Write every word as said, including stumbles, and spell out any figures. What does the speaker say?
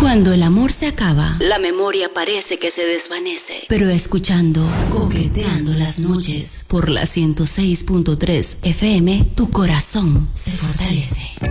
Cuando el amor se acaba, la memoria parece que se desvanece. Pero escuchando Coqueteando las Noches por la ciento seis punto tres F M, tu corazón se fortalece.